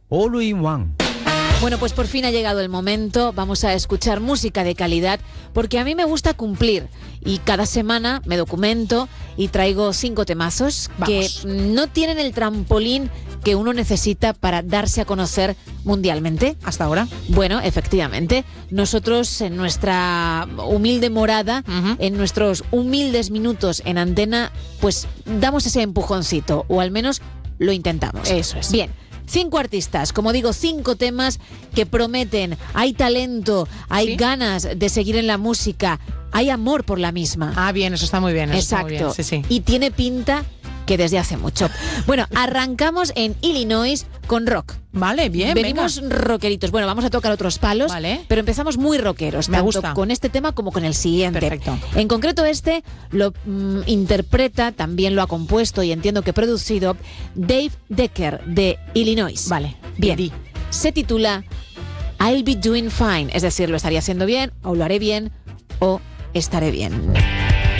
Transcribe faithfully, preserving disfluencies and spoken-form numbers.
All in One. Bueno, pues por fin ha llegado el momento. Vamos a escuchar música de calidad, porque a mí me gusta cumplir. Y cada semana me documento y traigo cinco temazos Vamos. que no tienen el trampolín que uno necesita para darse a conocer mundialmente. ¿Hasta ahora? Bueno, efectivamente. Nosotros en nuestra humilde morada, Uh-huh. en nuestros humildes minutos en antena, pues damos ese empujoncito, o al menos lo intentamos. Eso es. Bien. Cinco artistas, como digo, cinco temas que prometen. Hay talento, hay ¿Sí? ganas de seguir en la música, hay amor por la misma. Ah, bien, eso está muy bien. Eso está muy Exacto. bien. Sí, sí. Y tiene pinta que desde hace mucho. Bueno, arrancamos en Illinois con rock. Vale, bien, Venimos venga. rockeritos. Bueno, vamos a tocar otros palos, Vale. pero empezamos muy rockeros, Me tanto gusta. con este tema como con el siguiente. Perfecto. En concreto este lo mm, interpreta, también lo ha compuesto y entiendo que producido Dave Decker de Illinois. Vale, Bien. di. Se titula I'll be doing fine, es decir, lo estaría haciendo bien, o lo haré bien, o estaré bien.